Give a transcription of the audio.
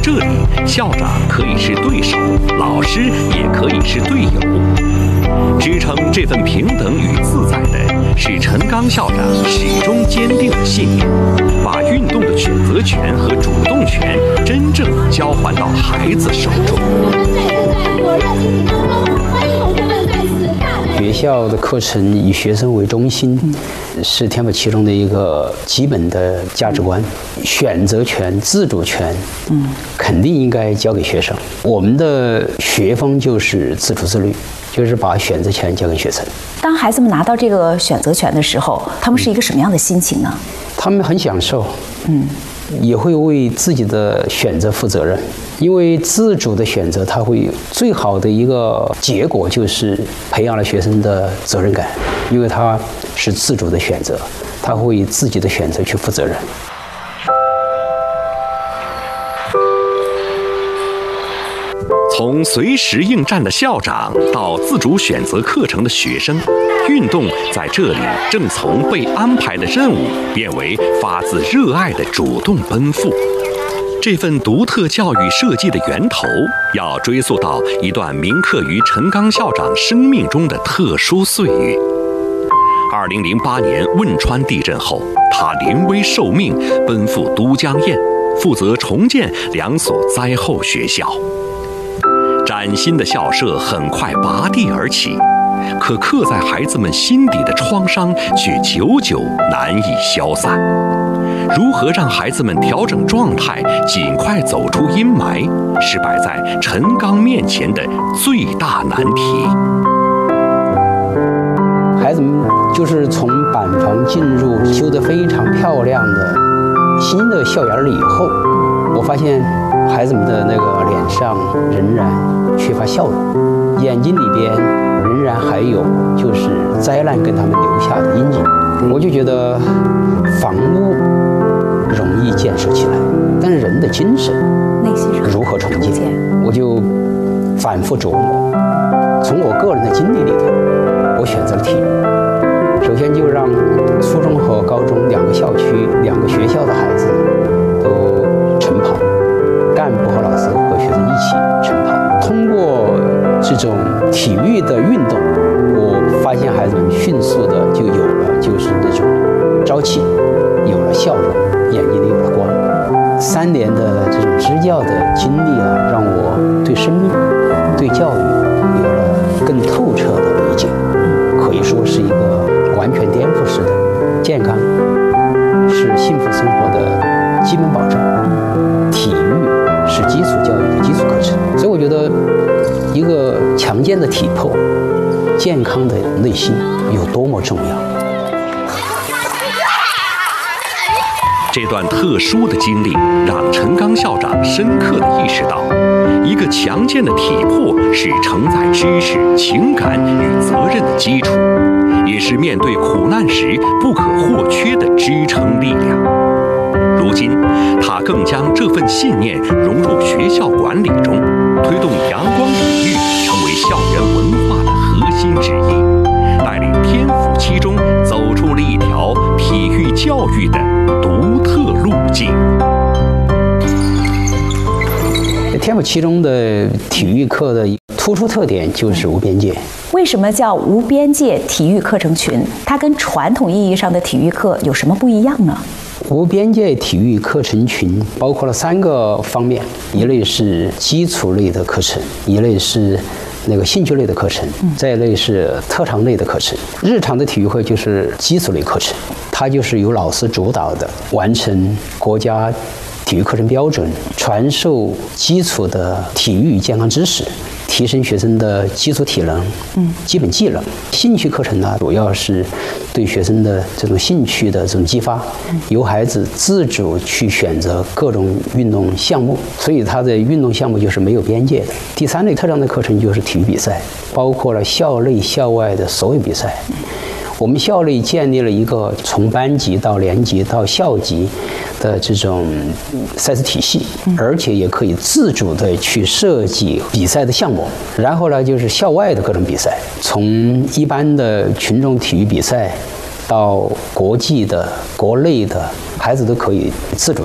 这里，校长可以是对手，老师也可以是队友。支撑这份平等与自在的是陈刚校长始终坚定的信念，把运动的选择权和主动权真正交还到孩子手中。 学校的课程以学生为中心，是天府七中的一个基本的价值观。选择权、自主权，肯定应该交给学生。我们的学风就是自主自律，就是把选择权交给学生。 当孩子们拿到这个选择权的时候，他们是一个什么样的心情呢？ 他们很享受，也会为自己的选择负责任。因为自主的选择，它会最好的一个结果就是培养了学生的责任感，因为他是自主的选择，他会为自己的选择去负责任。 从随时应战的校长到自主选择课程的学生，运动在这里正从被安排的任务变为发自热爱的主动奔赴。这份独特教育设计的源头，要追溯到一段铭刻于陈刚校长生命中的特殊岁月。2008年汶川地震后，他临危受命，奔赴都江堰，负责重建2所灾后学校。崭新的校舍很快拔地而起，可刻在孩子们心底的创伤却久久难以消散。如何让孩子们调整状态，尽快走出阴霾，是摆在陈刚面前的最大难题。 孩子们就是从板房进入修得非常漂亮的新的校园了以后，我发现孩子们的那个脸上仍然缺乏笑容，眼睛里边仍然还有就是灾难跟他们留下的阴影。我就觉得房屋容易建设起来，但是人的精神内心如何重建，我就反复琢磨。从我个人的经历里头，我选择了体育。首先就让初中和高中2个校区、2个学校的孩子都晨跑，干部和老师和学生一起晨跑。通过这种体育的运动，我发现孩子们迅速的就有了就是那种朝气，有了笑容，眼睛里有了光。3年的这种支教的经历啊，让我对生命、对教育有了更透彻的理解。可以说是一个完全颠覆式的。健康是幸福生活的基本保障，体育是基础教育的基础课程。所以我觉得一个强健的体魄、健康的内心有多么重要。 这段特殊的经历让陈刚校长深刻地意识到，一个强健的体魄是承载知识、情感与责任的基础，也是面对苦难时不可或缺的支撑力量。如今，他更将这份信念融入学校管理中，推动阳光体育成为校园文化的核心之一，带领天府七中走出了一条体育教育的独特路径。 天府七中的体育课的突出特点就是无边界。 为什么叫无边界体育课程群？它跟传统意义上的体育课有什么不一样呢？ 无边界体育课程群包括了3个方面，一类是基础类的课程，一类是那个兴趣类的课程，再一类是特长类的课程。日常的体育课就是基础类课程，它就是由老师主导的，完成国家体育课程标准，传授基础的体育健康知识，提升学生的基础体能、基本技能。兴趣课程呢，主要是对学生的这种兴趣的这种激发，由孩子自主去选择各种运动项目，所以它的运动项目就是没有边界的。第3类特长的课程就是体育比赛，包括了校内校外的所有比赛。我们校内建立了一个从班级到年级到校级的这种赛事体系，而且也可以自主的去设计比赛的项目。然后呢，就是校外的各种比赛，从一般的群众体育比赛到国际的、国内的，孩子都可以自主